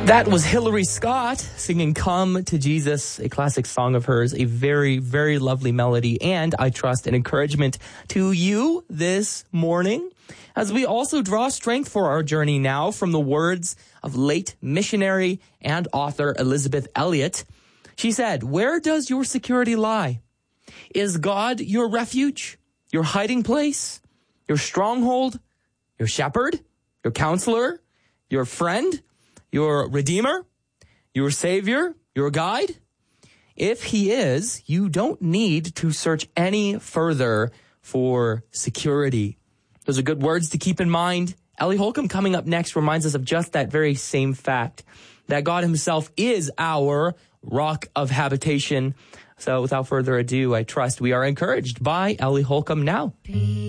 That was Hillary Scott singing Come to Jesus, a classic song of hers, a very, very lovely melody, and I trust an encouragement to you this morning as we also draw strength for our journey now from the words of late missionary and author Elizabeth Elliot. She said, "Where does your security lie? Is God your refuge, your hiding place, your stronghold, your shepherd, your counselor, your friend, your redeemer, your savior, your guide? If he is, you don't need to search any further for security." Those are good words to keep in mind. Ellie Holcomb coming up next reminds us of just that very same fact, that God himself is our rock of habitation. So without further ado, I trust we are encouraged by Ellie Holcomb now.